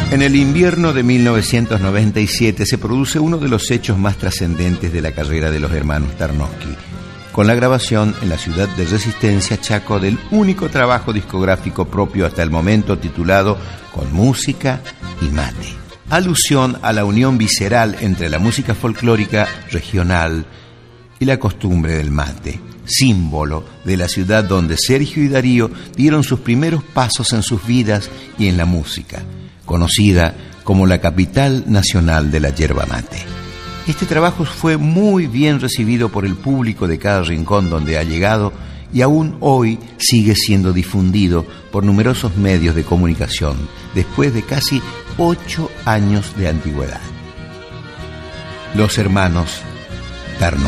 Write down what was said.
En el invierno de 1997 se produce uno de los hechos más trascendentes de la carrera de los hermanos Tarnowski, con la grabación en la ciudad de Resistencia, Chaco, del único trabajo discográfico propio hasta el momento titulado Con música y mate. Alusión a la unión visceral entre la música folclórica regional y la costumbre del mate, símbolo de la ciudad donde Sergio y Darío dieron sus primeros pasos en sus vidas y en la música, conocida como la capital nacional de la yerba mate. Este trabajo fue muy bien recibido por el público de cada rincón donde ha llegado y aún hoy sigue siendo difundido por numerosos medios de comunicación después de casi 8 años de antigüedad. Los hermanos Tarnowski.